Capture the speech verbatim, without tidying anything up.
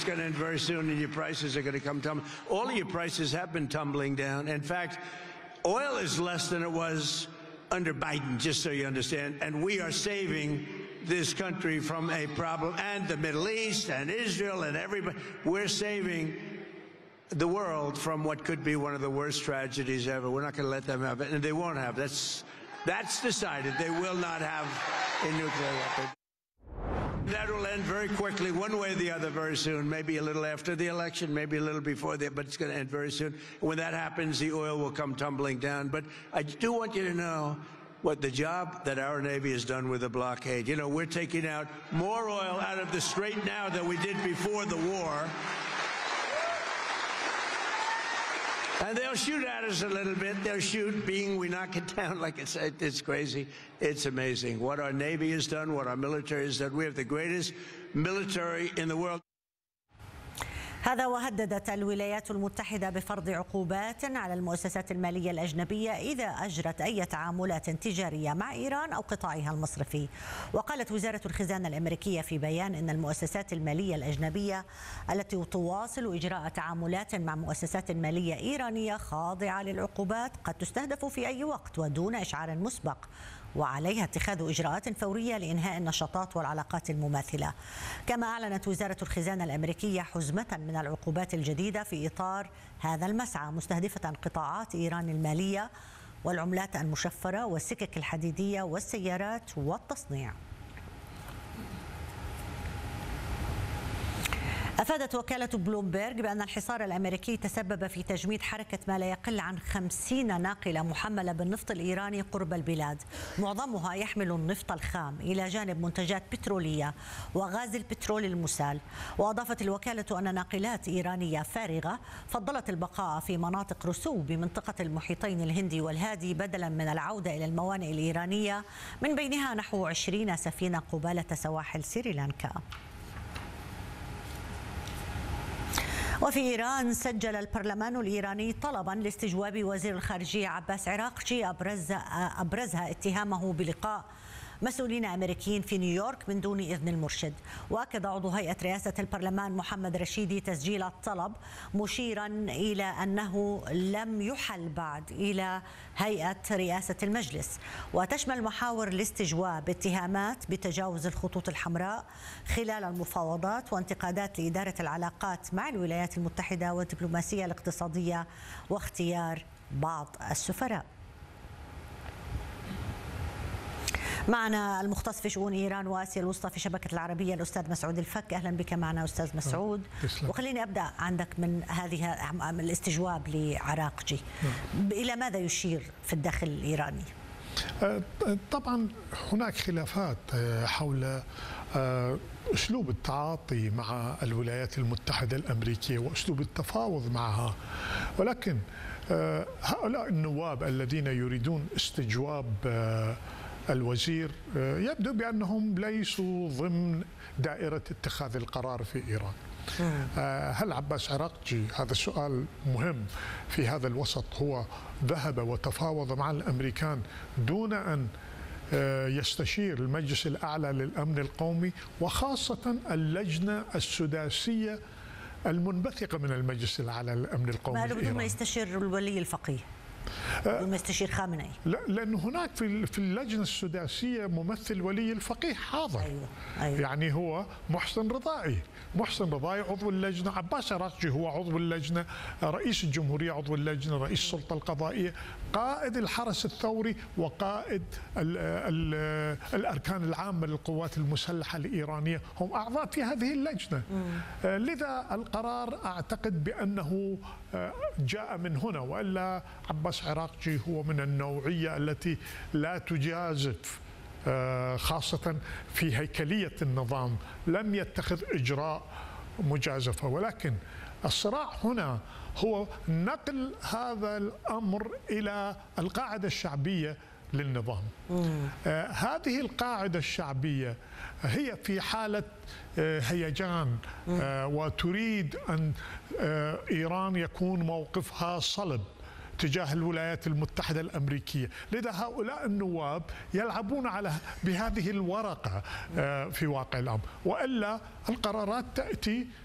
going to end very soon, and your prices are going to come tumbling. All of your prices have been tumbling down. In fact, oil is less than it was under Biden, just so you understand, and we are saving this country from a problem, and the Middle East and Israel and everybody. We're saving the world from what could be one of the worst tragedies ever. We're not going to let them have it, and they won't have. That's that's decided. They will not have a nuclear weapon. That will end very quickly, one way or the other, very soon. Maybe a little after the election, maybe a little before that, but it's going to end very soon. When that happens, the oil will come tumbling down. But I do want you to know what the job that our Navy has done with the blockade. You know, we're taking out more oil out of the Strait now than we did before the war. And they'll shoot at us a little bit. They'll shoot, being we knock it down like it's, it's crazy. It's amazing what our Navy has done, what our military has done. We have the greatest military in the world. هذا وهددت الولايات المتحدة بفرض عقوبات على المؤسسات المالية الأجنبية إذا أجرت أي تعاملات تجارية مع إيران أو قطاعها المصرفي. وقالت وزارة الخزانة الأمريكية في بيان إن المؤسسات المالية الأجنبية التي تواصل إجراء تعاملات مع مؤسسات مالية إيرانية خاضعة للعقوبات قد تستهدف في أي وقت ودون إشعار مسبق، وعليها اتخاذ إجراءات فورية لإنهاء النشاطات والعلاقات المماثلة. كما أعلنت وزارة الخزانة الأمريكية حزمة من العقوبات الجديدة في إطار هذا المسعى، مستهدفة قطاعات إيران المالية والعملات المشفرة والسكك الحديدية والسيارات والتصنيع. أفادت وكالة بلومبيرغ بأن الحصار الأمريكي تسبب في تجميد حركة ما لا يقل عن خمسين ناقلة محملة بالنفط الإيراني قرب البلاد، معظمها يحمل النفط الخام إلى جانب منتجات بترولية وغاز البترول المسال. وأضافت الوكالة أن ناقلات إيرانية فارغة فضلت البقاء في مناطق رسوب بمنطقة المحيطين الهندي والهادي بدلا من العودة إلى الموانئ الإيرانية، من بينها نحو عشرين سفينة قبالة سواحل سريلانكا. وفي إيران سجل البرلمان الإيراني طلبا لاستجواب وزير الخارجية عباس عراقجي أبرز أبرزها اتهامه بلقاء مسؤولين أمريكيين في نيويورك من دون إذن المرشد. وأكد عضو هيئة رئاسة البرلمان محمد رشيدي تسجيل الطلب، مشيرا إلى أنه لم يحل بعد إلى هيئة رئاسة المجلس. وتشمل محاور الاستجواب اتهامات بتجاوز الخطوط الحمراء خلال المفاوضات، وانتقادات لإدارة العلاقات مع الولايات المتحدة والدبلوماسية الاقتصادية واختيار بعض السفراء. معنا المختص في شؤون إيران وآسيا الوسطى في شبكة العربية الأستاذ مسعود الفك. أهلا بك معنا أستاذ مسعود. وخليني أبدأ عندك من هذه الاستجواب لعراقجي، إلى ماذا يشير في الداخل الإيراني؟ طبعا هناك خلافات حول أسلوب التعاطي مع الولايات المتحدة الأمريكية وأسلوب التفاوض معها، ولكن هؤلاء النواب الذين يريدون استجواب الوزير يبدو بأنهم ليسوا ضمن دائرة اتخاذ القرار في إيران. هل عباس عراقجي، هذا السؤال مهم في هذا الوسط، هو ذهب وتفاوض مع الأمريكان دون أن يستشير المجلس الأعلى للأمن القومي، وخاصة اللجنة السداسية المنبثقة من المجلس الأعلى للأمن القومي؟ ما بدون ما يستشير الولي الفقيه، بدون ما يستشير خامنئي؟ لا، لأن هناك في في اللجنة السداسية ممثل ولي الفقيه حاضر. أيوة. أيوة. يعني هو محسن رضائي، محسن رضائي عضو اللجنة، عباس عراقجي هو عضو اللجنة، رئيس الجمهورية عضو اللجنة، رئيس السلطة القضائية، قائد الحرس الثوري، وقائد ال ال الأركان العامة للقوات المسلحة الإيرانية هم أعضاء في هذه اللجنة. مم. لذا القرار أعتقد بأنه جاء من هنا، وإلا عباس عراقجي هو من النوعية التي لا تجازف، خاصة في هيكلية النظام لم يتخذ إجراء مجازفة. ولكن الصراع هنا هو نقل هذا الأمر إلى القاعدة الشعبية للنظام. آه هذه القاعدة الشعبية هي في حالة آه هيجان، آه وتريد أن آه إيران يكون موقفها صلب تجاه الولايات المتحدة الأمريكية. لذا هؤلاء النواب يلعبون على بهذه الورقة في واقع الأمر، وإلا القرارات تأتي